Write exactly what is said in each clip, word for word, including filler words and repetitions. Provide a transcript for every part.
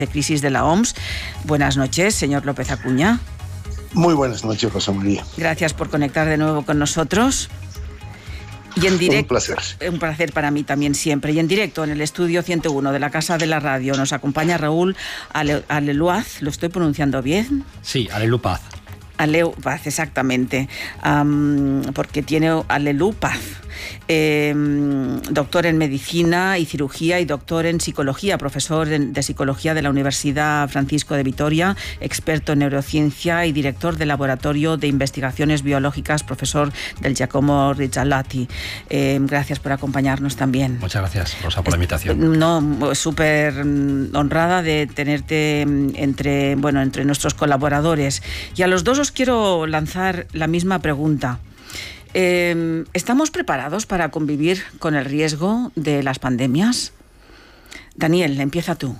de crisis de la O M S. Buenas noches, señor López Acuña. Muy buenas noches, Rosa María. Gracias por conectar de nuevo con nosotros. Y en directo, un placer. Un placer para mí también siempre. Y en directo en el estudio ciento uno de la Casa de la Radio nos acompaña Raúl Ale, Aleluaz. ¿Lo estoy pronunciando bien? Sí, Alelupaz. Alelupaz, exactamente. Um, porque tiene Alelupaz. Eh, doctor en Medicina y Cirugía y doctor en Psicología, profesor de Psicología de la Universidad Francisco de Vitoria, experto en neurociencia y director del Laboratorio de Investigaciones Biológicas, profesor del Giacomo Rizzalati. Eh, gracias por acompañarnos también. Muchas gracias, Rosa, por la invitación. No, súper honrada de tenerte entre, bueno, entre nuestros colaboradores. Y a los dos os quiero lanzar la misma pregunta. Eh, ¿Estamos preparados para convivir con el riesgo de las pandemias? Daniel, empieza tú.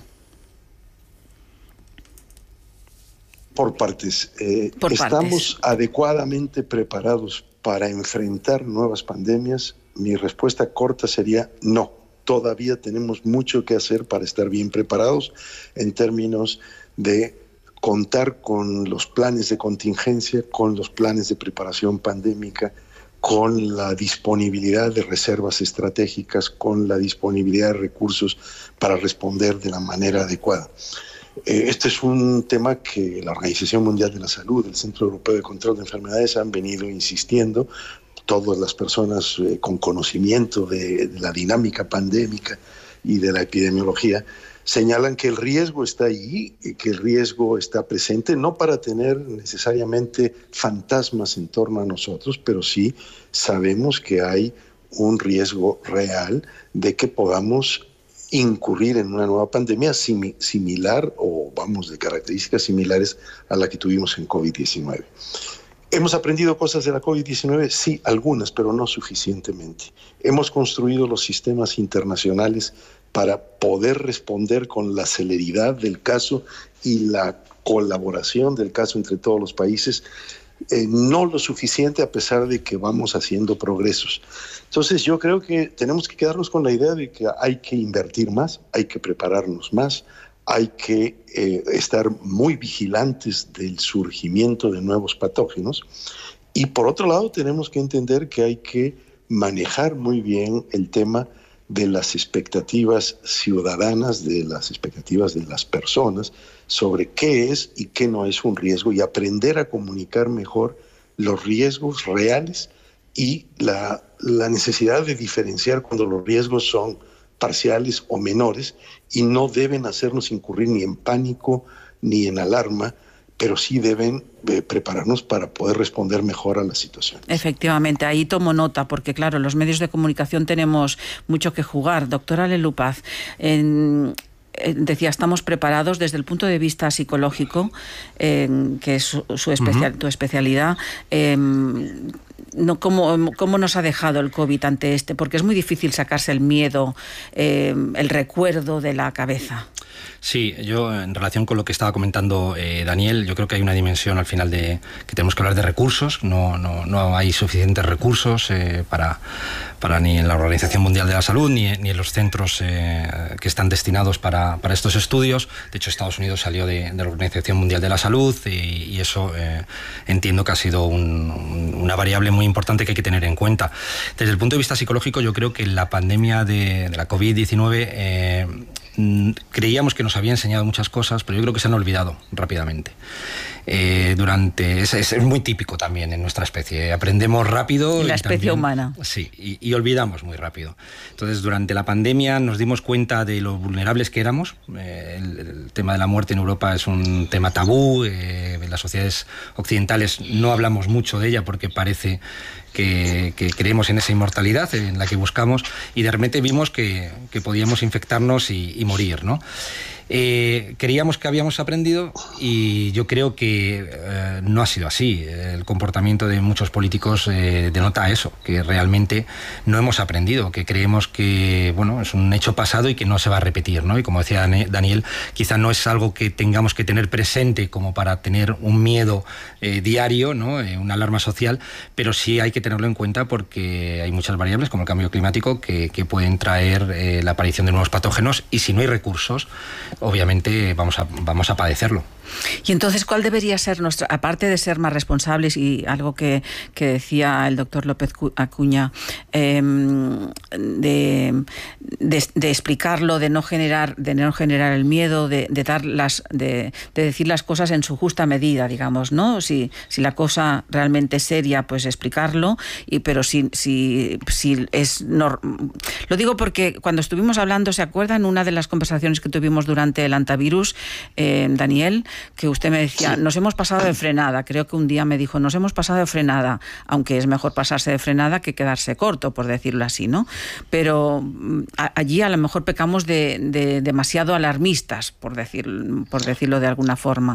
Por partes. Eh, Por ¿Estamos partes. adecuadamente preparados para enfrentar nuevas pandemias? Mi respuesta corta sería no. Todavía tenemos mucho que hacer para estar bien preparados en términos de contar con los planes de contingencia, con los planes de preparación pandémica, con la disponibilidad de reservas estratégicas, con la disponibilidad de recursos para responder de la manera adecuada. Eh, este es un tema que la Organización Mundial de la Salud, el Centro Europeo de Control de Enfermedades han venido insistiendo. Todas las personas eh, con conocimiento de, de la dinámica pandémica y de la epidemiología señalan que el riesgo está allí, que el riesgo está presente, no para tener necesariamente fantasmas en torno a nosotros, pero sí sabemos que hay un riesgo real de que podamos incurrir en una nueva pandemia sim- similar o, vamos, de características similares a la que tuvimos en COVID diecinueve. ¿Hemos aprendido cosas de la COVID diecinueve? Sí, algunas, pero no suficientemente. Hemos construido los sistemas internacionales para poder responder con la celeridad del caso y la colaboración del caso entre todos los países, eh, no lo suficiente a pesar de que vamos haciendo progresos. Entonces yo creo que tenemos que quedarnos con la idea de que hay que invertir más, hay que prepararnos más, hay que eh, estar muy vigilantes del surgimiento de nuevos patógenos y por otro lado tenemos que entender que hay que manejar muy bien el tema de las expectativas ciudadanas, de las expectativas de las personas sobre qué es y qué no es un riesgo y aprender a comunicar mejor los riesgos reales y la, la necesidad de diferenciar cuando los riesgos son parciales o menores y no deben hacernos incurrir ni en pánico ni en alarma, pero sí deben eh, prepararnos para poder responder mejor a la situación. Efectivamente, ahí tomo nota, porque claro, los medios de comunicación tenemos mucho que jugar. Doctora Alelupaz, en... decía, estamos preparados desde el punto de vista psicológico, eh, que es su, su especial, uh-huh. tu especialidad. Eh, no, ¿cómo, ¿Cómo nos ha dejado el COVID ante este? Porque es muy difícil sacarse el miedo, eh, el recuerdo de la cabeza. Sí, yo en relación con lo que estaba comentando eh, Daniel, yo creo que hay una dimensión al final de que tenemos que hablar de recursos. No, no, no hay suficientes recursos eh, para, para ni en la Organización Mundial de la Salud ni, ni en los centros eh, que están destinados para, para estos estudios. De hecho, Estados Unidos salió de, de la Organización Mundial de la Salud y, y eso eh, entiendo que ha sido un, un, una variable muy importante que hay que tener en cuenta. Desde el punto de vista psicológico, yo creo que la pandemia de, de la COVID diecinueve eh, creíamos que nos había enseñado muchas cosas, pero yo creo que se han olvidado rápidamente. Eh, durante es, es, es muy típico también en nuestra especie. Aprendemos rápido. En la y especie también, humana. Sí, y, y olvidamos muy rápido. Entonces, durante la pandemia nos dimos cuenta de lo vulnerables que éramos. Eh, el, el tema de la muerte en Europa es un tema tabú. Eh, en las sociedades occidentales no hablamos mucho de ella porque parece que, que creemos en esa inmortalidad en la que buscamos y de repente vimos que, que podíamos infectarnos y, y morir, ¿no? Eh, creíamos que habíamos aprendido y yo creo que eh, no ha sido así. El comportamiento de muchos políticos eh, denota eso, que realmente no hemos aprendido, que creemos que bueno, es un hecho pasado y que no se va a repetir, ¿no? Y como decía Daniel, quizá no es algo que tengamos que tener presente como para tener un miedo eh, diario, ¿no? Eh, una alarma social, pero sí hay que tenerlo en cuenta porque hay muchas variables como el cambio climático que, que pueden traer eh, la aparición de nuevos patógenos y si no hay recursos obviamente vamos a, vamos a padecerlo. Y entonces, ¿cuál debería ser nuestra, aparte de ser más responsables y algo que, que decía el doctor López Acuña, eh, de, de, de explicarlo, de no generar, de no generar el miedo, de, de dar las, de, de decir las cosas en su justa medida, digamos, ¿no? Si, si la cosa realmente es seria, pues explicarlo, y pero si, si, si es no, lo digo porque cuando estuvimos hablando, ¿se acuerdan? Una de las conversaciones que tuvimos durante el antivirus, eh, Daniel, que usted me decía, nos hemos pasado de frenada, creo que un día me dijo, nos hemos pasado de frenada, aunque es mejor pasarse de frenada que quedarse corto, por decirlo así, ¿no? Pero a, allí a lo mejor pecamos de, de demasiado alarmistas, por, decir, por decirlo de alguna forma.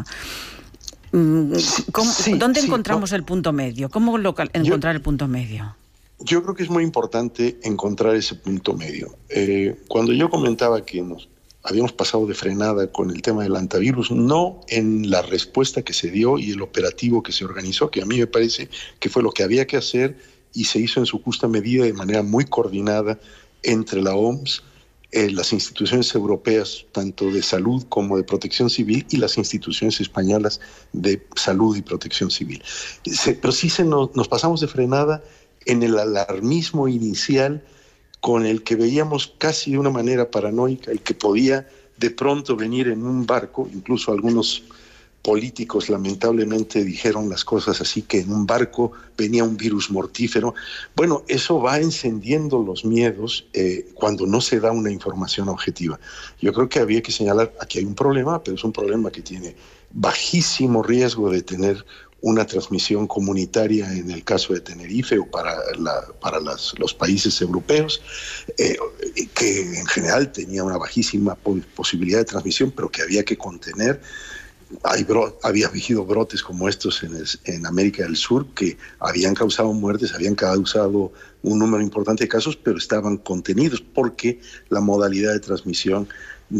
¿Cómo, sí, ¿Dónde sí, encontramos no, el punto medio? ¿Cómo local, encontrar yo, el punto medio? Yo creo que es muy importante encontrar ese punto medio. Eh, cuando yo comentaba que nos habíamos pasado de frenada con el tema del antivirus, no en la respuesta que se dio y el operativo que se organizó, que a mí me parece que fue lo que había que hacer y se hizo en su justa medida de manera muy coordinada entre la O M S, eh, las instituciones europeas, tanto de salud como de protección civil, y las instituciones españolas de salud y protección civil. Se, pero sí se nos, nos pasamos de frenada en el alarmismo inicial con el que veíamos casi de una manera paranoica el que podía de pronto venir en un barco, incluso algunos políticos lamentablemente dijeron las cosas así, que en un barco venía un virus mortífero. Bueno, eso va encendiendo los miedos eh, cuando no se da una información objetiva. Yo creo que había que señalar, aquí hay un problema, pero es un problema que tiene bajísimo riesgo de tener una transmisión comunitaria en el caso de Tenerife o para, la, para las, los países europeos, eh, que en general tenía una bajísima posibilidad de transmisión, pero que había que contener. Hay bro, había habido brotes como estos en, el, en América del Sur que habían causado muertes, habían causado un número importante de casos, pero estaban contenidos porque la modalidad de transmisión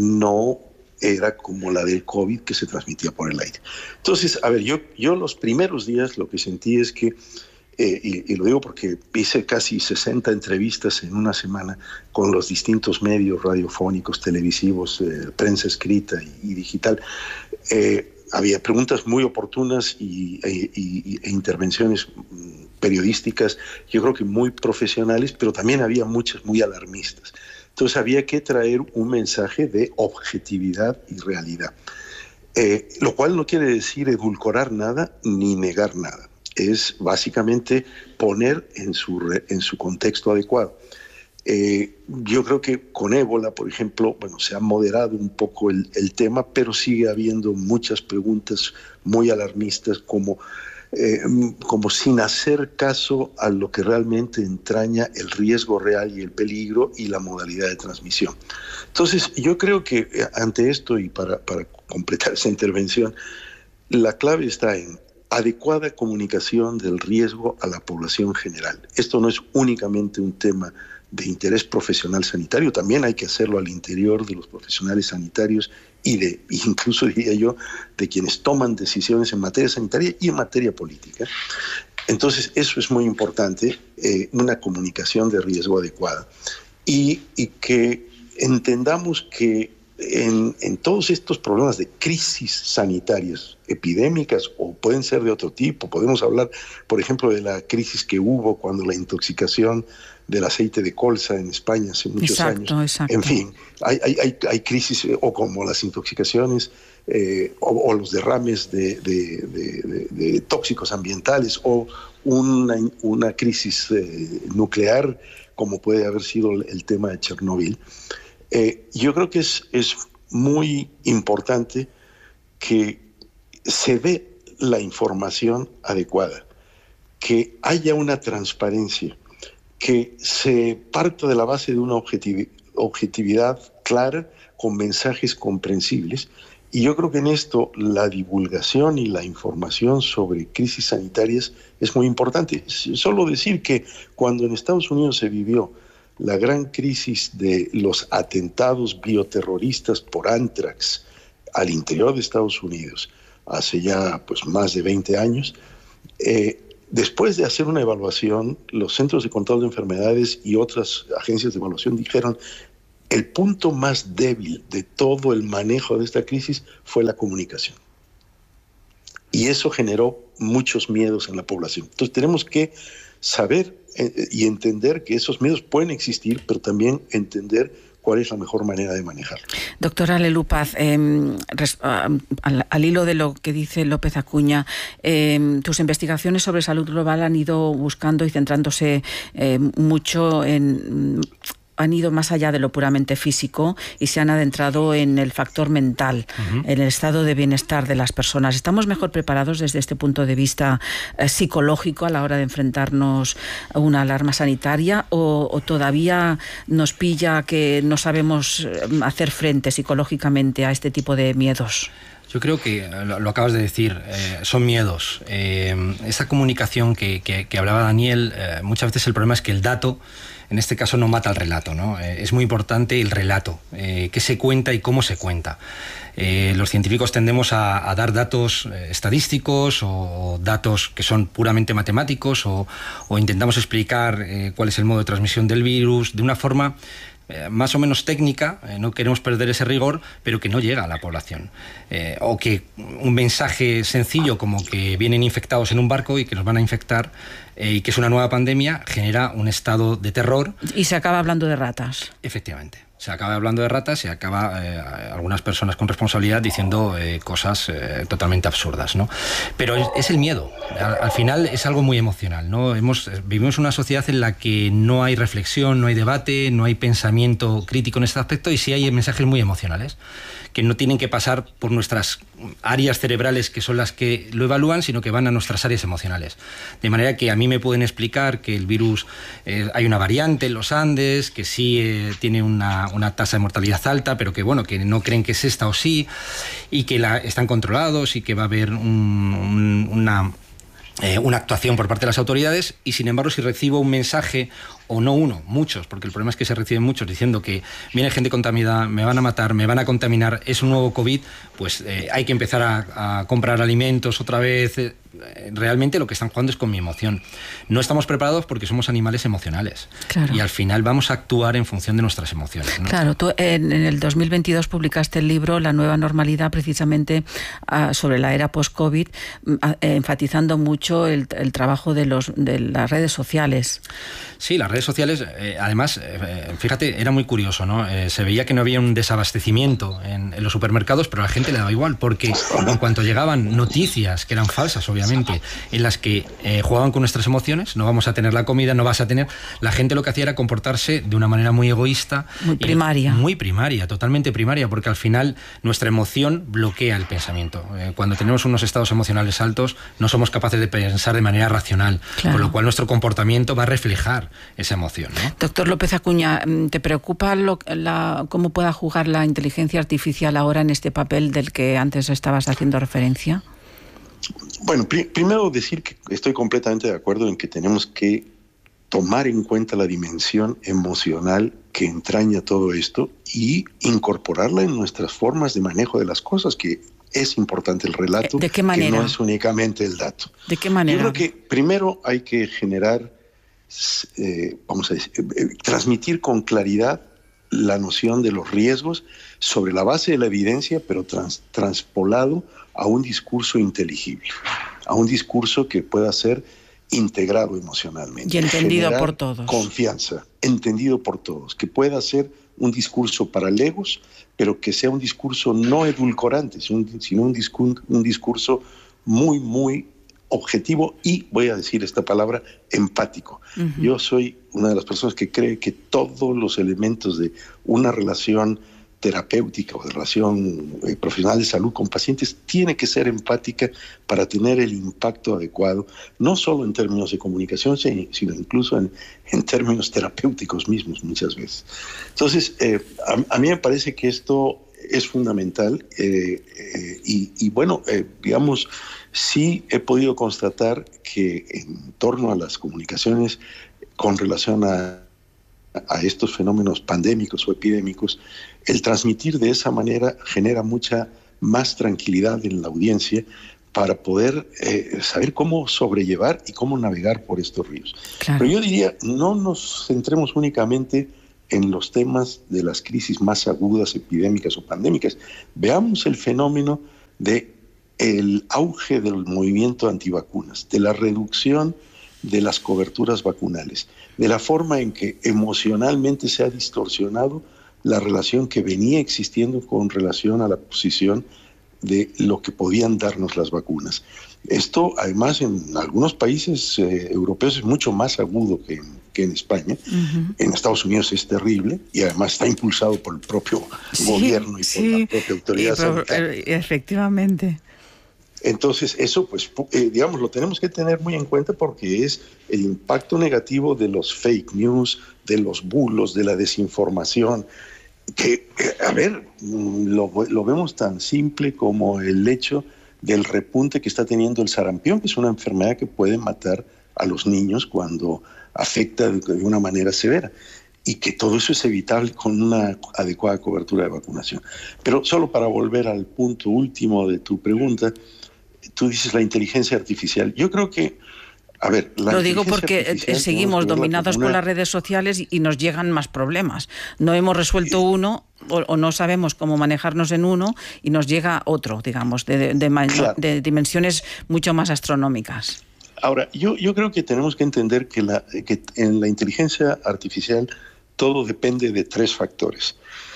no era como la del COVID, que se transmitía por el aire. Entonces, a ver, yo, yo los primeros días lo que sentí es que, eh, y, y lo digo porque hice casi sesenta entrevistas en una semana con los distintos medios radiofónicos, televisivos, eh, prensa escrita y, y digital, eh, había preguntas muy oportunas y, e, y, e intervenciones periodísticas, yo creo que muy profesionales, pero también había muchas muy alarmistas. Entonces había que traer un mensaje de objetividad y realidad, eh, lo cual no quiere decir edulcorar nada ni negar nada. Es básicamente poner en su, re, en su contexto adecuado. Eh, yo creo que con ébola, por ejemplo, bueno, se ha moderado un poco el, el tema, pero sigue habiendo muchas preguntas muy alarmistas como... Eh, como sin hacer caso a lo que realmente entraña el riesgo real y el peligro y la modalidad de transmisión. Entonces, yo creo que ante esto, y para, para completar esa intervención, la clave está en adecuada comunicación del riesgo a la población general. Esto no es únicamente un tema de interés profesional sanitario, también hay que hacerlo al interior de los profesionales sanitarios y de, incluso diría yo, de quienes toman decisiones en materia sanitaria y en materia política. Entonces, eso es muy importante, eh, una comunicación de riesgo adecuada. Y, y que entendamos que en, en todos estos problemas de crisis sanitarias, epidémicas o pueden ser de otro tipo, podemos hablar, por ejemplo, de la crisis que hubo cuando la intoxicación del aceite de colza en España hace muchos exacto, años. Exacto. En fin, hay, hay, hay crisis, o como las intoxicaciones, eh, o, o los derrames de, de, de, de, de tóxicos ambientales, o una, una crisis eh, nuclear, como puede haber sido el tema de Chernóbil. Eh, yo creo que es, es muy importante que se dé la información adecuada, que haya una transparencia, que se parta de la base de una objetivi- objetividad clara, con mensajes comprensibles. Y yo creo que en esto la divulgación y la información sobre crisis sanitarias es muy importante. Solo decir que cuando en Estados Unidos se vivió la gran crisis de los atentados bioterroristas por Anthrax al interior de Estados Unidos, hace ya pues, más de veinte años, eh, después de hacer una evaluación, los Centros de Control de Enfermedades y otras agencias de evaluación dijeron, el punto más débil de todo el manejo de esta crisis fue la comunicación. Y eso generó muchos miedos en la población. Entonces tenemos que saber eh, y entender que esos miedos pueden existir, pero también entender cuál es la mejor manera de manejarlo. Doctora Lelú Paz, eh, res, uh, al, al hilo de lo que dice López Acuña, eh, tus investigaciones sobre salud global han ido buscando y centrándose eh, mucho en... han ido más allá de lo puramente físico y se han adentrado en el factor mental, uh-huh. en el estado de bienestar de las personas. ¿Estamos mejor preparados desde este punto de vista eh, psicológico a la hora de enfrentarnos a una alarma sanitaria o, o todavía nos pilla que no sabemos hacer frente psicológicamente a este tipo de miedos? Yo creo que lo, lo acabas de decir, eh, son miedos. Eh, esa comunicación que, que, que hablaba Daniel, eh, muchas veces el problema es que el dato, en este caso, no mata el relato, ¿no? Eh, es muy importante el relato, eh, qué se cuenta y cómo se cuenta. Eh, los científicos tendemos a, a dar datos eh, estadísticos o datos que son puramente matemáticos o, o intentamos explicar eh, cuál es el modo de transmisión del virus de una forma Eh, más o menos técnica, eh, no queremos perder ese rigor, pero que no llega a la población. Eh, o que un mensaje sencillo como que vienen infectados en un barco y que nos van a infectar eh, y que es una nueva pandemia, genera un estado de terror. Y se acaba hablando de ratas. Efectivamente. Se acaba hablando de ratas y acaba eh, algunas personas con responsabilidad diciendo eh, cosas eh, totalmente absurdas, ¿no? Pero es, es el miedo. Al, al final es algo muy emocional, ¿no? Hemos, vivimos en una sociedad en la que no hay reflexión, no hay debate, no hay pensamiento crítico en este aspecto y sí hay mensajes muy emocionales que no tienen que pasar por nuestras áreas cerebrales que son las que lo evalúan, sino que van a nuestras áreas emocionales. De manera que a mí me pueden explicar que el virus, eh, hay una variante en los Andes, que sí eh, tiene una, una tasa de mortalidad alta, pero que bueno, que no creen que es esta o sí, y que la, están controlados y que va a haber un, un, una... Eh, una actuación por parte de las autoridades y sin embargo si recibo un mensaje o no uno, muchos, porque el problema es que se reciben muchos diciendo que viene gente contaminada, me van a matar, me van a contaminar, es un nuevo COVID, pues eh, hay que empezar a, a comprar alimentos otra vez. Eh, realmente lo que están jugando es con mi emoción. No estamos preparados porque somos animales emocionales. Claro. Y al final vamos a actuar en función de nuestras emociones, ¿no? Claro, tú en, en el dos mil veintidós publicaste el libro La nueva normalidad, precisamente uh, sobre la era post-COVID, uh, enfatizando mucho el, el trabajo de, los, de las redes sociales. Sí, las redes sociales, eh, además, eh, fíjate, era muy curioso, ¿no? Eh, se veía que no había un desabastecimiento en, en los supermercados, pero a la gente le daba igual, porque en cuanto llegaban noticias que eran falsas, obviamente, en las que eh, jugaban con nuestras emociones, no vamos a tener la comida, no vas a tener... La gente lo que hacía era comportarse de una manera muy egoísta. Muy primaria. Muy primaria, totalmente primaria, porque al final nuestra emoción bloquea el pensamiento. Eh, cuando tenemos unos estados emocionales altos, no somos capaces de pensar de manera racional, claro. Con lo cual nuestro comportamiento va a reflejar esa emoción, ¿no? Doctor López Acuña, ¿te preocupa lo, la, cómo pueda jugar la inteligencia artificial ahora en este papel del que antes estabas haciendo referencia? Bueno, pri primero decir que estoy completamente de acuerdo en que tenemos que tomar en cuenta la dimensión emocional que entraña todo esto y incorporarla en nuestras formas de manejo de las cosas, que es importante el relato. ¿De qué manera? Que no es únicamente el dato. ¿De qué manera? Yo creo que primero hay que generar, eh, vamos a decir, eh, transmitir con claridad la noción de los riesgos sobre la base de la evidencia, pero trans, transpolado a un discurso inteligible, a un discurso que pueda ser integrado emocionalmente. Y entendido por todos. Confianza, entendido por todos, que pueda ser un discurso para legos, pero que sea un discurso no edulcorante, sino un, sino un, discurso, un discurso muy, muy objetivo y, voy a decir esta palabra, empático. Uh-huh. Yo soy una de las personas que cree que todos los elementos de una relación terapéutica o de relación eh, profesional de salud con pacientes tiene que ser empática para tener el impacto adecuado, no solo en términos de comunicación, sino incluso en, en términos terapéuticos mismos muchas veces. Entonces, eh, a, a mí me parece que esto es fundamental eh, eh, y, y bueno, eh, digamos, sí he podido constatar que en torno a las comunicaciones con relación a a estos fenómenos pandémicos o epidémicos, el transmitir de esa manera genera mucha más tranquilidad en la audiencia para poder eh, saber cómo sobrellevar y cómo navegar por estos ríos. Claro. Pero yo diría, no nos centremos únicamente en los temas de las crisis más agudas, epidémicas o pandémicas. Veamos el fenómeno de el auge del movimiento antivacunas, de la reducción de las coberturas vacunales, de la forma en que emocionalmente se ha distorsionado la relación que venía existiendo con relación a la posición de lo que podían darnos las vacunas. Esto, además, en algunos países eh, europeos es mucho más agudo que en, que en España. Uh-huh. En Estados Unidos es terrible y además está impulsado por el propio sí, gobierno y sí. por la propia autoridad pero, sanitaria. Efectivamente. Entonces, eso, pues, eh, digamos, lo tenemos que tener muy en cuenta porque es el impacto negativo de los fake news, de los bulos, de la desinformación, que, eh, a ver, lo, lo vemos tan simple como el hecho del repunte que está teniendo el sarampión, que es una enfermedad que puede matar a los niños cuando afecta de una manera severa, y que todo eso es evitable con una adecuada cobertura de vacunación. Pero solo para volver al punto último de tu pregunta, tú dices la inteligencia artificial. Yo creo que, a ver... La Lo digo porque seguimos dominados una... por las redes sociales y nos llegan más problemas. No hemos resuelto uno o, o no sabemos cómo manejarnos en uno y nos llega otro, digamos, de, de, de, claro. de dimensiones mucho más astronómicas. Ahora, yo, yo creo que tenemos que entender que, la, que en la inteligencia artificial todo depende de tres factores.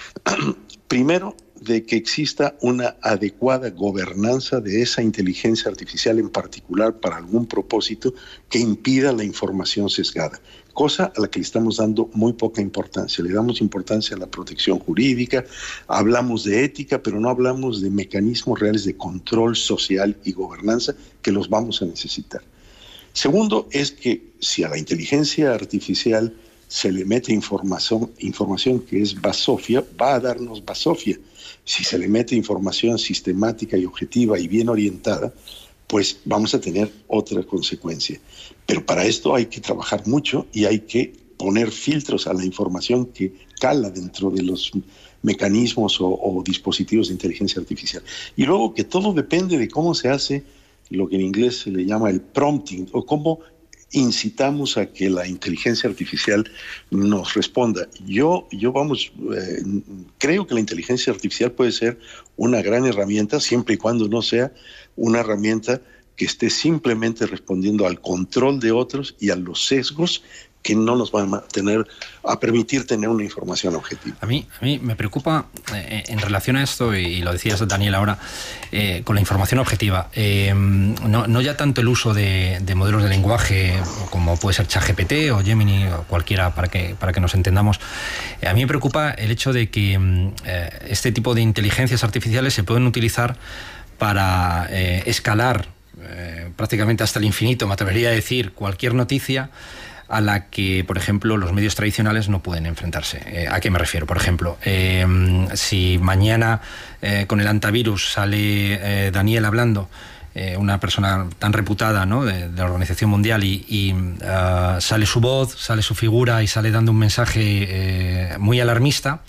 Primero, de que exista una adecuada gobernanza de esa inteligencia artificial en particular para algún propósito que impida la información sesgada, cosa a la que le estamos dando muy poca importancia. Le damos importancia a la protección jurídica, hablamos de ética, pero no hablamos de mecanismos reales de control social y gobernanza que los vamos a necesitar. Segundo, es que si a la inteligencia artificial se le mete información, información que es basofia, va a darnos basofia. Si se le mete información sistemática y objetiva y bien orientada, pues vamos a tener otra consecuencia. Pero para esto hay que trabajar mucho y hay que poner filtros a la información que cala dentro de los mecanismos o, o dispositivos de inteligencia artificial. Y luego que todo depende de cómo se hace lo que en inglés se le llama el prompting, o cómo incitamos a que la inteligencia artificial nos responda. Yo, yo vamos, eh, creo que la inteligencia artificial puede ser una gran herramienta, siempre y cuando no sea una herramienta que esté simplemente respondiendo al control de otros y a los sesgos que no nos van a tener, a permitir tener una información objetiva. A mí, a mí me preocupa eh, en relación a esto, y lo decías, Daniel, ahora, eh, con la información objetiva, eh, no, no ya tanto el uso de, de modelos de lenguaje como puede ser ChatGPT o Gemini o cualquiera, para que, para que nos entendamos. Eh, a mí me preocupa el hecho de que eh, este tipo de inteligencias artificiales se pueden utilizar para eh, escalar eh, prácticamente hasta el infinito, me atrevería a decir, cualquier noticia a la que, por ejemplo, los medios tradicionales no pueden enfrentarse. Eh, ¿A qué me refiero? Por ejemplo, eh, si mañana eh, con el antivirus sale eh, Daniel hablando, eh, una persona tan reputada, ¿no?, de, de la Organización Mundial, y, y uh, sale su voz, sale su figura y sale dando un mensaje eh, muy alarmista,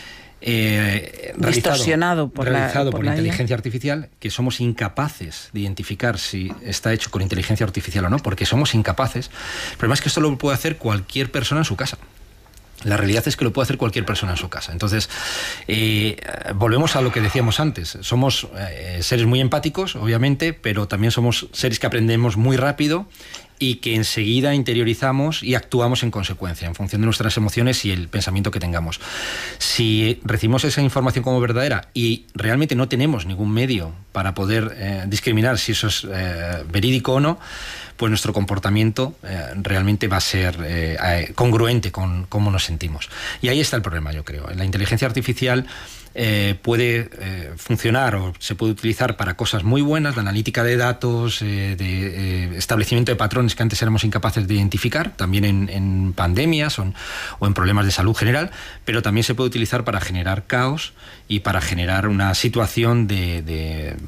Eh, distorsionado por realizado la, por, por la la inteligencia artificial, que somos incapaces de identificar si está hecho con inteligencia artificial o no, porque somos incapaces. El problema es que esto lo puede hacer cualquier persona en su casa. La realidad es que lo puede hacer cualquier persona en su casa. Entonces, eh, volvemos a lo que decíamos antes. Somos eh, seres muy empáticos, obviamente, pero también somos seres que aprendemos muy rápido y que enseguida interiorizamos y actuamos en consecuencia, en función de nuestras emociones y el pensamiento que tengamos. Si recibimos esa información como verdadera y realmente no tenemos ningún medio para poder eh, discriminar si eso es eh, verídico o no, pues nuestro comportamiento eh, realmente va a ser eh, congruente con cómo nos sentimos. Y ahí está el problema, yo creo. La inteligencia artificial eh, puede eh, funcionar o se puede utilizar para cosas muy buenas, la analítica de datos, eh, de eh, establecimiento de patrones que antes éramos incapaces de identificar, también en, en pandemias o en, o en problemas de salud general, pero también se puede utilizar para generar caos y para generar una situación de, de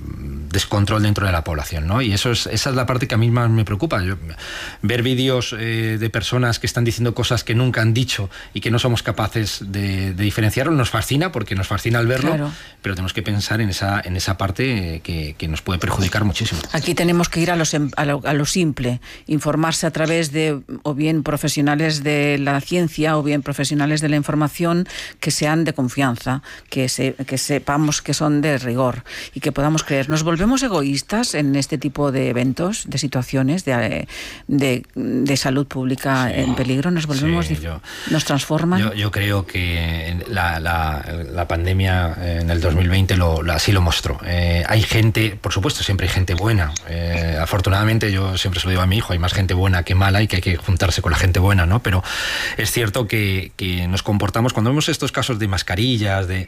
descontrol dentro de la población, ¿no? Y eso es, esa es la parte que a mí más me preocupa. Yo, ver vídeos eh, de personas que están diciendo cosas que nunca han dicho y que no somos capaces de, de diferenciarlo, nos fascina, porque nos fascina al verlo, claro. Pero tenemos que pensar en esa, en esa parte que, que nos puede perjudicar muchísimo. Aquí tenemos que ir a, los, a, lo, a lo simple, informarse a través de o bien profesionales de la ciencia o bien profesionales de la información que sean de confianza, que, se, que sepamos que son de rigor y que podamos creer. ¿Nos volvemos egoístas en este tipo de eventos, de situaciones de, de, de salud pública sí, en peligro? ¿Nos volvemos, sí, yo, nos transforman? Yo, yo creo que la, la, la pandemia en el dos mil veinte lo, así lo mostró. Eh, hay gente, por supuesto, siempre hay gente buena. Eh, afortunadamente, yo siempre se lo digo a mi hijo, hay más gente buena que mala y que hay que juntarse con la gente buena, ¿no? Pero es cierto que, que nos comportamos, cuando vemos estos casos de mascarillas, de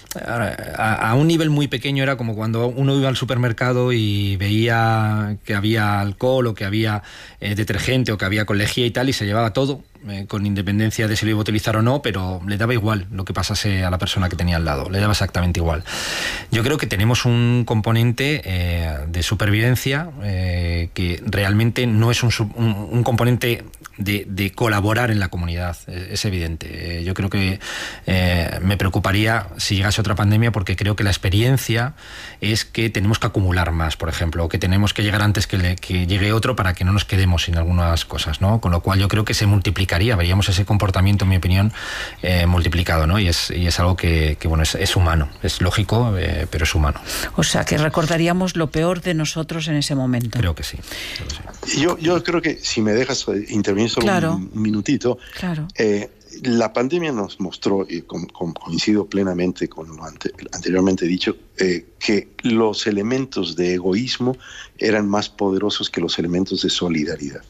a, a un nivel muy pequeño, era como cuando uno iba al supermercado y veía que había alcohol o que había eh, detergente o que había colegía y tal, y se llevaba todo, eh, con independencia de si lo iba a utilizar o no, pero le daba igual lo que pasase a la persona que tenía al lado, le daba exactamente igual. Yo creo que tenemos un componente eh, de supervivencia eh, que realmente no es un, un, un componente de, de colaborar en la comunidad, es evidente. Eh, yo creo que eh, me preocuparía si llegase otra pandemia, porque creo que la experiencia es que tenemos que acumular más, por ejemplo, o que tenemos que llegar antes que, le, que llegue otro para que no nos quedemos sin algunas cosas, ¿no? Con lo cual yo creo que se multiplicaría, veríamos ese comportamiento, en mi opinión, eh, multiplicado, ¿no? Y es, y es algo que, que bueno, es, es humano, es lógico, eh, pero es humano. O sea, que recordaríamos lo peor de nosotros en ese momento. Creo que sí. Creo que sí. Yo, yo creo que, si me dejas intervenir solo claro. un, un minutito, claro. eh, la pandemia nos mostró, y con, con, coincido plenamente con lo ante, anteriormente dicho, eh, que los elementos de egoísmo eran más poderosos que los elementos de solidaridad.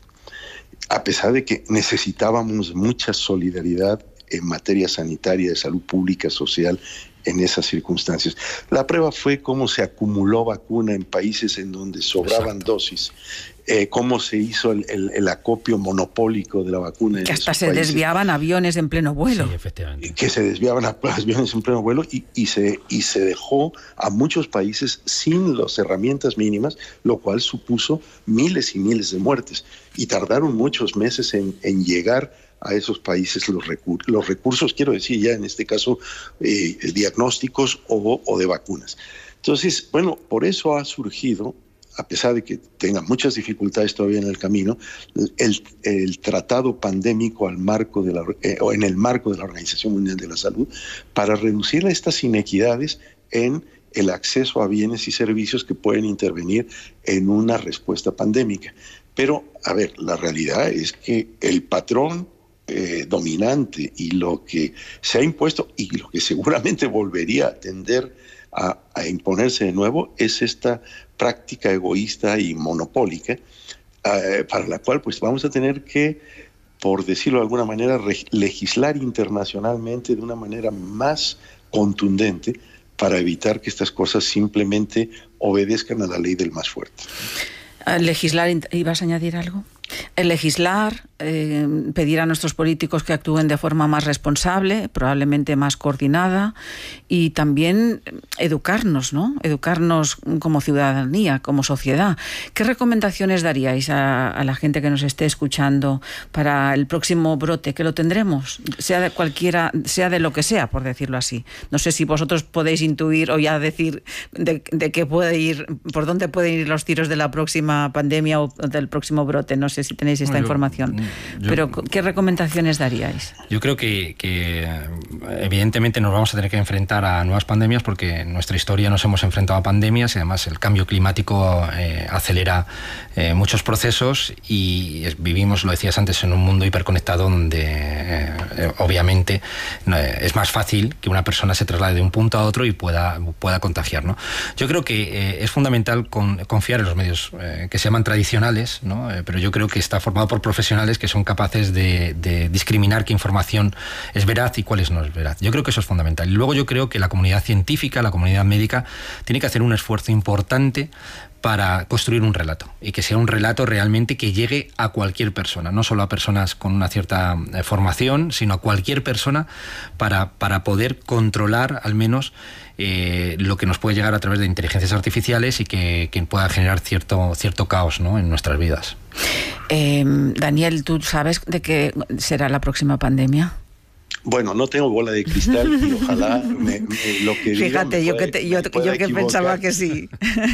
A pesar de que necesitábamos mucha solidaridad en materia sanitaria, de salud pública, social, en esas circunstancias. La prueba fue cómo se acumuló vacuna en países en donde sobraban Exacto. dosis, eh, cómo se hizo el, el, el acopio monopólico de la vacuna. Que en hasta esos se países. desviaban aviones en pleno vuelo. Sí, efectivamente. Que se desviaban aviones en pleno vuelo y, y, se, y se dejó a muchos países sin las herramientas mínimas, lo cual supuso miles y miles de muertes. Y tardaron muchos meses en, en llegar a esos países los, recur los recursos, quiero decir ya en este caso, eh, diagnósticos o, o de vacunas. Entonces, bueno, por eso ha surgido, a pesar de que tenga muchas dificultades todavía en el camino, el, el tratado pandémico al marco de la, eh, o en el marco de la Organización Mundial de la Salud, para reducir estas inequidades en el acceso a bienes y servicios que pueden intervenir en una respuesta pandémica. Pero, a ver, la realidad es que el patrón Eh, dominante y lo que se ha impuesto y lo que seguramente volvería a tender a, a imponerse de nuevo es esta práctica egoísta y monopólica eh, para la cual pues vamos a tener que, por decirlo de alguna manera, legislar internacionalmente de una manera más contundente para evitar que estas cosas simplemente obedezcan a la ley del más fuerte. Legislar, ¿ibas a añadir algo? El legislar, eh, pedir a nuestros políticos que actúen de forma más responsable, probablemente más coordinada, y también educarnos, ¿no? Educarnos como ciudadanía, como sociedad. ¿Qué recomendaciones daríais a, a la gente que nos esté escuchando para el próximo brote, que lo tendremos, sea de cualquiera, sea de lo que sea, por decirlo así? No sé si vosotros podéis intuir o ya decir de, de qué puede ir, por dónde pueden ir los tiros de la próxima pandemia o del próximo brote. No sé si tenéis esta no, yo, información. Yo, Pero, ¿qué recomendaciones daríais? Yo creo que, que evidentemente nos vamos a tener que enfrentar a nuevas pandemias, porque en nuestra historia nos hemos enfrentado a pandemias y además el cambio climático eh, acelera eh, muchos procesos y vivimos, lo decías antes, en un mundo hiperconectado donde eh, obviamente eh, es más fácil que una persona se traslade de un punto a otro y pueda, pueda contagiar, ¿no? Yo creo que eh, es fundamental con, confiar en los medios eh, que se llaman tradicionales, ¿no? Eh, pero yo creo que está formado por profesionales que son capaces de, de discriminar qué información es veraz y cuál es no es veraz. Yo creo que eso es fundamental. Y luego yo creo que la comunidad científica, la comunidad médica, tiene que hacer un esfuerzo importante para construir un relato, y que sea un relato realmente que llegue a cualquier persona, no solo a personas con una cierta eh, formación, sino a cualquier persona para, para poder controlar al menos eh, lo que nos puede llegar a través de inteligencias artificiales y que, que pueda generar cierto, cierto caos, ¿no?, en nuestras vidas. Eh, Daniel, ¿tú sabes de qué será la próxima pandemia? Bueno, no tengo bola de cristal y ojalá me, me, lo que diga Fíjate, me yo puede, que, te, yo, yo que pensaba que sí.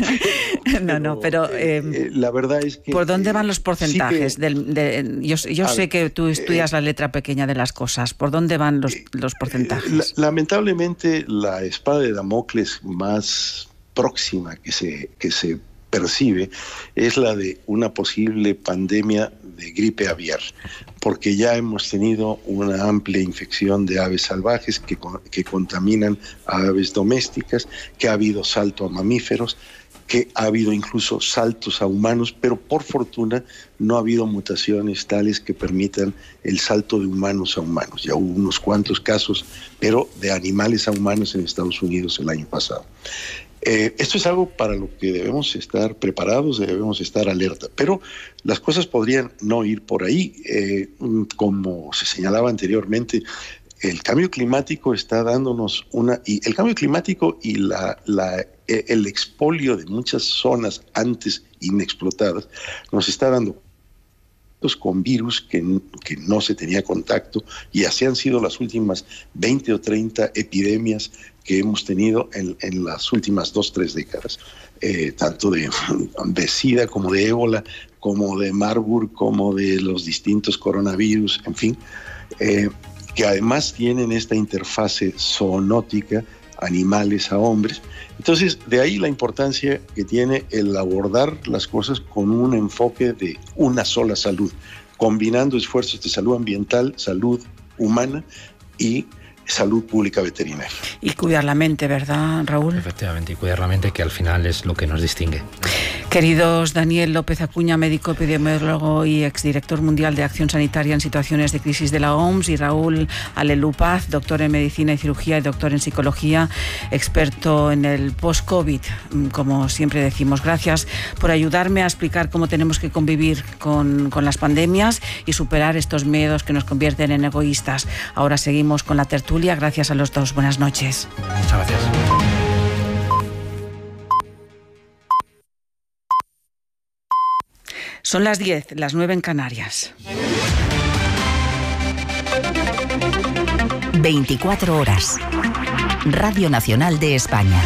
no, pero, no, pero... Eh, eh, la verdad es que... ¿Por dónde van los porcentajes? Sí que, del, de, yo yo sé ver, que tú estudias eh, la letra pequeña de las cosas. ¿Por dónde van los, los porcentajes? Eh, la, lamentablemente, la espada de Damocles más próxima que se, que se percibe es la de una posible pandemia de gripe aviar, porque ya hemos tenido una amplia infección de aves salvajes que, que contaminan a aves domésticas, que ha habido salto a mamíferos, que ha habido incluso saltos a humanos, pero por fortuna no ha habido mutaciones tales que permitan el salto de humanos a humanos. Ya hubo unos cuantos casos, pero de animales a humanos en Estados Unidos el año pasado. Eh, esto es algo para lo que debemos estar preparados, debemos estar alerta, pero las cosas podrían no ir por ahí. Eh, como se señalaba anteriormente, el cambio climático está dándonos una... y el cambio climático y la, la, el expolio de muchas zonas antes inexplotadas nos está dando con virus que, que no se tenía contacto, y así han sido las últimas veinte o treinta epidemias que hemos tenido en, en las últimas dos, tres décadas, eh, tanto de, de SIDA como de ébola, como de Marburg, como de los distintos coronavirus, en fin, eh, que además tienen esta interfase zoonótica, animales a hombres. Entonces, de ahí la importancia que tiene el abordar las cosas con un enfoque de una sola salud, combinando esfuerzos de salud ambiental, salud humana y salud pública veterinaria. Y cuidar la mente, ¿verdad, Raúl? Efectivamente, y cuidar la mente, que al final es lo que nos distingue. Queridos Daniel López Acuña, médico epidemiólogo y exdirector mundial de Acción Sanitaria en Situaciones de Crisis de la O M S, y Raúl Alelupaz, doctor en Medicina y Cirugía y doctor en Psicología, experto en el post-COVID, como siempre decimos. Gracias por ayudarme a explicar cómo tenemos que convivir con, con las pandemias y superar estos miedos que nos convierten en egoístas. Ahora seguimos con la tertulia. Gracias a los dos. Buenas noches. Muchas gracias. Son las diez, las nueve en Canarias. veinticuatro horas. Radio Nacional de España.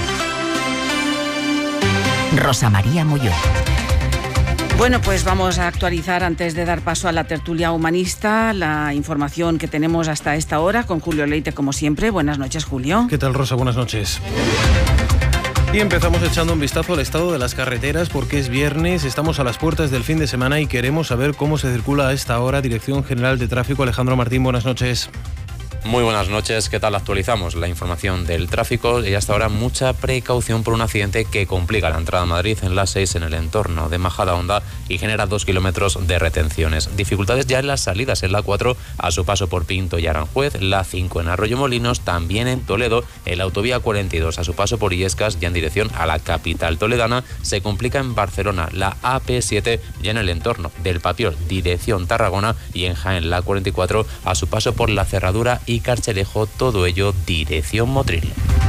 Rosa María Molló. Bueno, pues vamos a actualizar, antes de dar paso a la tertulia humanista, la información que tenemos hasta esta hora con Julio Leite, como siempre. Buenas noches, Julio. ¿Qué tal, Rosa? Buenas noches. Y empezamos echando un vistazo al estado de las carreteras, porque es viernes, estamos a las puertas del fin de semana y queremos saber cómo se circula a esta hora. Dirección General de Tráfico, Alejandro Martín, buenas noches. Muy buenas noches, ¿qué tal? Actualizamos la información del tráfico y hasta ahora mucha precaución por un accidente que complica la entrada a Madrid en la seis en el entorno de Majadahonda y genera dos kilómetros de retenciones. Dificultades ya en las salidas en la cuatro a su paso por Pinto y Aranjuez, la cinco en Arroyomolinos, también en Toledo, en la autovía cuarenta y dos a su paso por Illescas ya en dirección a la capital toledana. Se complica en Barcelona la A P siete ya en el entorno del Papiol, dirección Tarragona, y en Jaén la cuarenta y cuatro a su paso por la Cerradura y Carchelejo, todo ello dirección Motril.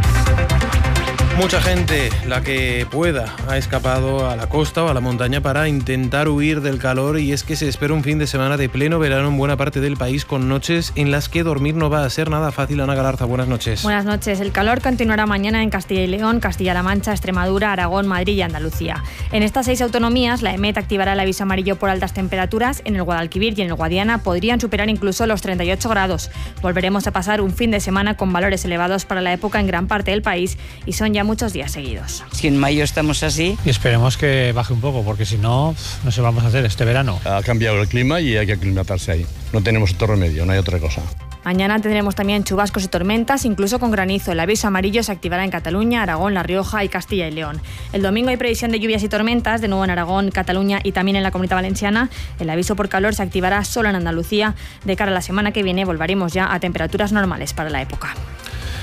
Mucha gente, la que pueda, ha escapado a la costa o a la montaña para intentar huir del calor, y es que se espera un fin de semana de pleno verano en buena parte del país, con noches en las que dormir no va a ser nada fácil. Ana Galarza, buenas noches. Buenas noches. El calor continuará mañana en Castilla y León, Castilla-La Mancha, Extremadura, Aragón, Madrid y Andalucía. En estas seis autonomías, la EMET activará el aviso amarillo por altas temperaturas. En el Guadalquivir y en el Guadiana podrían superar incluso los treinta y ocho grados. Volveremos a pasar un fin de semana con valores elevados para la época en gran parte del país, y son ya muchos días seguidos. Si en mayo estamos así... Y esperemos que baje un poco, porque si no, no sé, vamos a hacer este verano. Ha cambiado el clima y hay que aclimatarse ahí. No tenemos otro remedio, no hay otra cosa. Mañana tendremos también chubascos y tormentas, incluso con granizo. El aviso amarillo se activará en Cataluña, Aragón, La Rioja y Castilla y León. El domingo hay previsión de lluvias y tormentas, de nuevo en Aragón, Cataluña y también en la Comunidad Valenciana. El aviso por calor se activará solo en Andalucía. De cara a la semana que viene volveremos ya a temperaturas normales para la época.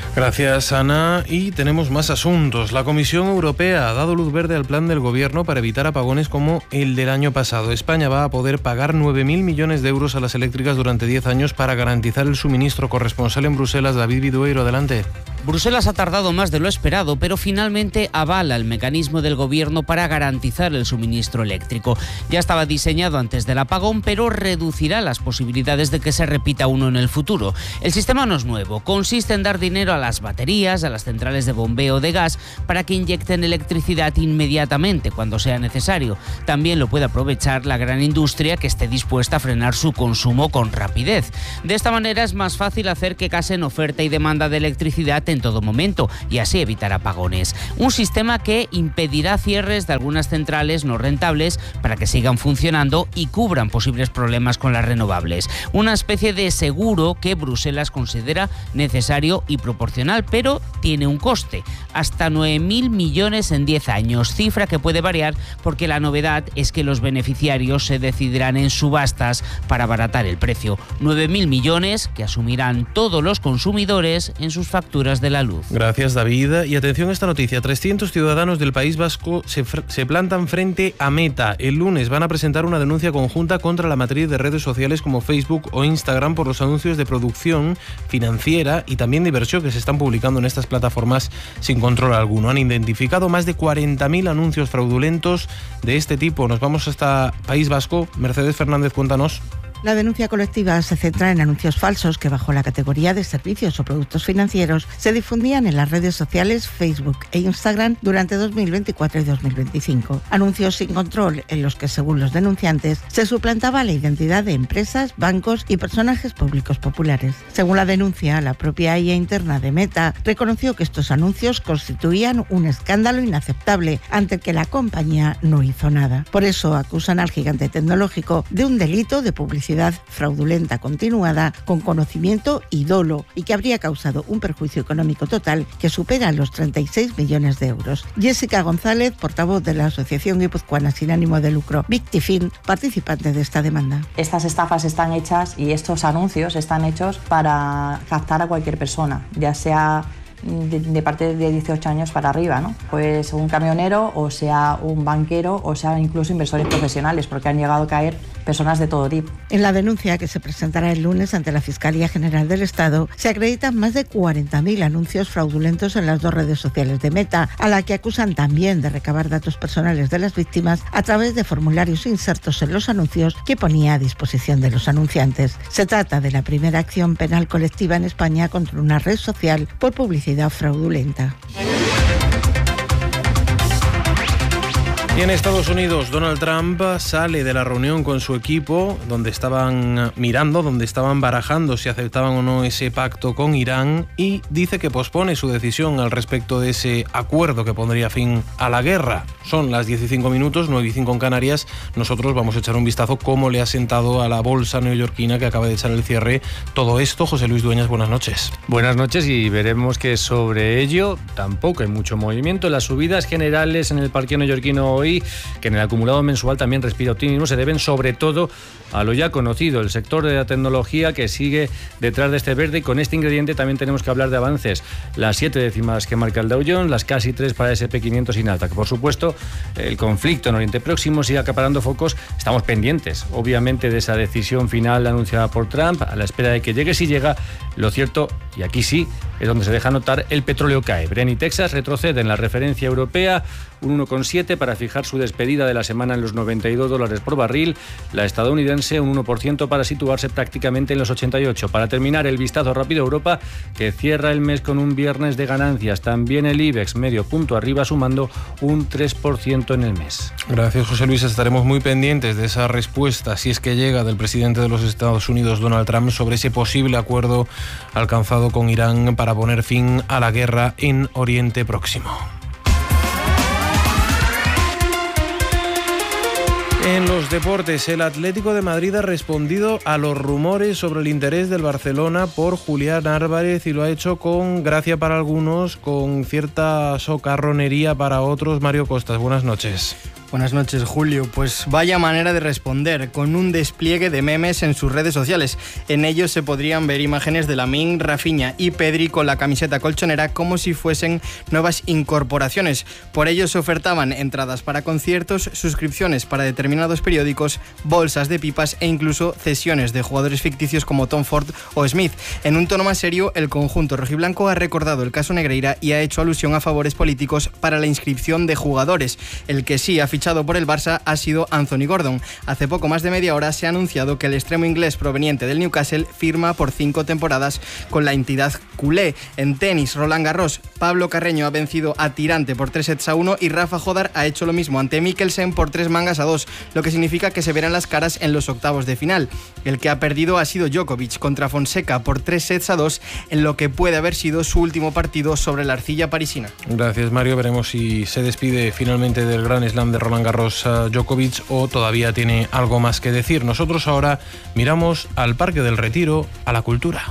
Gracias, Ana. Y tenemos más asuntos. La Comisión Europea ha dado luz verde al plan del Gobierno para evitar apagones como el del año pasado. España va a poder pagar nueve mil millones de euros a las eléctricas durante diez años para garantizar el suministro. Corresponsal en Bruselas, David Vidueiro, adelante. Bruselas ha tardado más de lo esperado, pero finalmente avala el mecanismo del Gobierno para garantizar el suministro eléctrico. Ya estaba diseñado antes del apagón, pero reducirá las posibilidades de que se repita uno en el futuro. El sistema no es nuevo. Consiste en dar dinero a las baterías, a las centrales de bombeo de gas, para que inyecten electricidad inmediatamente cuando sea necesario. También lo puede aprovechar la gran industria que esté dispuesta a frenar su consumo con rapidez. De esta manera es más fácil hacer que casen oferta y demanda de electricidad en todo momento y así evitar apagones. Un sistema que impedirá cierres de algunas centrales no rentables para que sigan funcionando y cubran posibles problemas con las renovables. Una especie de seguro que Bruselas considera necesario y proporcional, pero tiene un coste, hasta nueve mil millones en diez años, cifra que puede variar porque la novedad es que los beneficiarios se decidirán en subastas para abaratar el precio. nueve mil millones que asumirán todos los consumidores en sus facturas de la luz. Gracias, David. Y atención a esta noticia. trescientos ciudadanos del País Vasco se, se plantan frente a Meta. El lunes van a presentar una denuncia conjunta contra la matriz de redes sociales como Facebook o Instagram por los anuncios de producción financiera y también de inversión que se están publicando en estas plataformas sin control alguno. Han identificado más de cuarenta mil anuncios fraudulentos de este tipo. Nos vamos hasta País Vasco. Mercedes Fernández, cuéntanos. La denuncia colectiva se centra en anuncios falsos que bajo la categoría de servicios o productos financieros se difundían en las redes sociales Facebook e Instagram durante dos mil veinticuatro y dos mil veinticinco. Anuncios sin control en los que, según los denunciantes, se suplantaba la identidad de empresas, bancos y personajes públicos populares. Según la denuncia, la propia I A interna de Meta reconoció que estos anuncios constituían un escándalo inaceptable ante el que la compañía no hizo nada. Por eso acusan al gigante tecnológico de un delito de publicidad fraudulenta continuada con conocimiento y dolo y que habría causado un perjuicio económico total que supera los treinta y seis millones de euros. Jessica González, portavoz de la Asociación Guipuzcoana sin ánimo de lucro Victifin, participante de esta demanda. Estas estafas están hechas y estos anuncios están hechos para captar a cualquier persona, ya sea De, de parte de dieciocho años para arriba, ¿no? Pues un camionero, o sea un banquero, o sea incluso inversores profesionales, porque han llegado a caer personas de todo tipo. En la denuncia que se presentará el lunes ante la Fiscalía General del Estado se acreditan más de cuarenta mil anuncios fraudulentos en las dos redes sociales de Meta, a la que acusan también de recabar datos personales de las víctimas a través de formularios insertos en los anuncios que ponía a disposición de los anunciantes. Se trata de la primera acción penal colectiva en España contra una red social por publicidad fraudulenta. Y en Estados Unidos, Donald Trump sale de la reunión con su equipo, donde estaban mirando, donde estaban barajando si aceptaban o no ese pacto con Irán, y dice que pospone su decisión al respecto de ese acuerdo que pondría fin a la guerra. Son las diez y cinco minutos, nueve y cinco en Canarias. Nosotros vamos a echar un vistazo cómo le ha sentado a la bolsa neoyorquina que acaba de echar el cierre todo esto. José Luis Dueñas, buenas noches. Buenas noches, y veremos que sobre ello tampoco hay mucho movimiento. Las subidas generales en el parque neoyorquino hoy, que en el acumulado mensual también respira optimismo, se deben sobre todo a lo ya conocido, el sector de la tecnología que sigue detrás de este verde, y con este ingrediente también tenemos que hablar de avances. Las siete décimas que marca el Dow Jones, las casi tres para ese ese pe quinientos y Nasdaq. Por supuesto, el conflicto en Oriente Próximo sigue acaparando focos. Estamos pendientes, obviamente, de esa decisión final anunciada por Trump, a la espera de que llegue. Si llega, lo cierto, y aquí sí, es donde se deja notar, el petróleo cae. Brent y Texas retroceden. La referencia europea, un uno coma siete para fijar su despedida de la semana en los noventa y dos dólares por barril. La estadounidense, un uno por ciento para situarse prácticamente en los ochenta y ocho. Para terminar, el vistazo rápido a Europa, que cierra el mes con un viernes de ganancias. También el IBEX, medio punto arriba, sumando un tres por ciento en el mes. Gracias, José Luis. Estaremos muy pendientes de esa respuesta, si es que llega, del presidente de los Estados Unidos, Donald Trump, sobre ese posible acuerdo alcanzado con Irán para poner fin a la guerra en Oriente Próximo. En los deportes, el Atlético de Madrid ha respondido a los rumores sobre el interés del Barcelona por Julián Álvarez, y lo ha hecho con gracia para algunos, con cierta socarronería para otros. Mario Costas, buenas noches. Buenas noches, Julio. Pues vaya manera de responder, con un despliegue de memes en sus redes sociales. En ellos se podrían ver imágenes de Lamine, Rafinha y Pedri con la camiseta colchonera como si fuesen nuevas incorporaciones. Por ello se ofertaban entradas para conciertos, suscripciones para determinados periódicos, bolsas de pipas e incluso cesiones de jugadores ficticios como Tom Ford o Smith. En un tono más serio, el conjunto rojiblanco ha recordado el caso Negreira y ha hecho alusión a favores políticos para la inscripción de jugadores. El que sí ha fichado por el Barça ha sido Anthony Gordon. Hace poco más de media hora se ha anunciado que el extremo inglés proveniente del Newcastle firma por cinco temporadas con la entidad culé. En tenis, Roland Garros, Pablo Carreño ha vencido a Tirante por tres sets a uno y Rafa Jodar ha hecho lo mismo ante Mikkelsen por tres mangas a dos, lo que significa que se verán las caras en los octavos de final. El que ha perdido ha sido Djokovic contra Fonseca por tres sets a dos en lo que puede haber sido su último partido sobre la arcilla parisina. Gracias, Mario. Veremos si se despide finalmente del Grand Slam de Roland Garros Djokovic o todavía tiene algo más que decir. Nosotros ahora miramos al Parque del Retiro, a la cultura.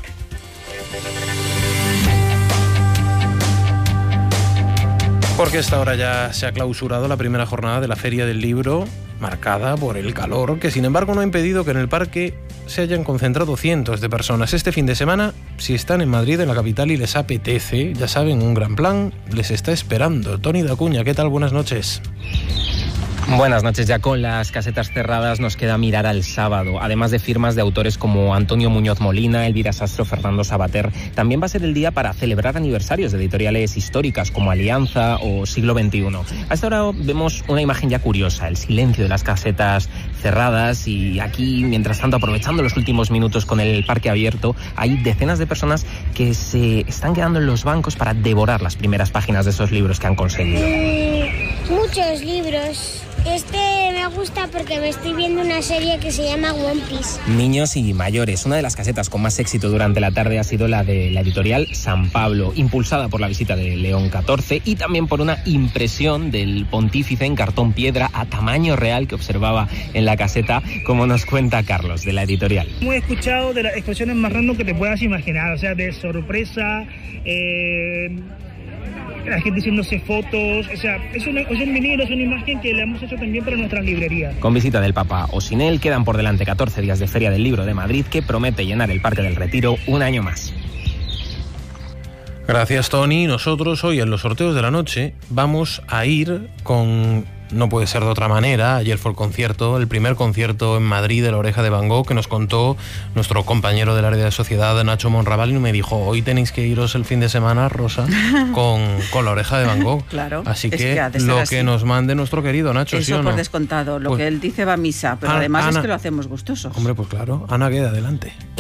Porque esta hora ya se ha clausurado la primera jornada de la Feria del Libro, marcada por el calor, que sin embargo no ha impedido que en el parque se hayan concentrado cientos de personas. Este fin de semana, si están en Madrid, en la capital, y les apetece, ya saben, un gran plan les está esperando. Toni Dacuña, ¿qué tal? Buenas noches. Buenas noches. Ya con las casetas cerradas nos queda mirar al sábado. Además de firmas de autores como Antonio Muñoz Molina, Elvira Sastro, Fernando Sabater, también va a ser el día para celebrar aniversarios de editoriales históricas como Alianza o Siglo veintiuno. A esta hora vemos una imagen ya curiosa, el silencio de las casetas cerradas, y aquí, mientras tanto, aprovechando los últimos minutos con el parque abierto, hay decenas de personas que se están quedando en los bancos para devorar las primeras páginas de esos libros que han conseguido. Mm, muchos libros. Este me gusta porque me estoy viendo una serie que se llama One Piece. Niños y mayores. Una de las casetas con más éxito durante la tarde ha sido la de la editorial San Pablo, impulsada por la visita de León catorce y también por una impresión del pontífice en cartón piedra a tamaño real que observaba en la caseta, como nos cuenta Carlos, de la editorial. He escuchado de las expresiones más random que te puedas imaginar, o sea, de sorpresa, eh... la gente haciéndose fotos, o sea, es, una, es un vinilo, es una imagen que le hemos hecho también para nuestras librerías. Con visita del Papa o sin él, quedan por delante catorce días de Feria del Libro de Madrid, que promete llenar el Parque del Retiro un año más. Gracias, Tony. Nosotros hoy en los sorteos de la noche vamos a ir con... No puede ser de otra manera. Ayer fue el concierto, el primer concierto en Madrid de La Oreja de Van Gogh, que nos contó nuestro compañero del área de sociedad, Nacho Monraval, y me dijo, hoy tenéis que iros el fin de semana, Rosa, con, con La Oreja de Van Gogh. Claro. Así es que, que ha de ser lo así. que nos mande nuestro querido Nacho, Eso ¿sí o no? por descontado. Lo Pues, que él dice va a misa, pero Ana, además Ana, es que lo hacemos gustosos. Hombre, pues claro. Ana, queda adelante.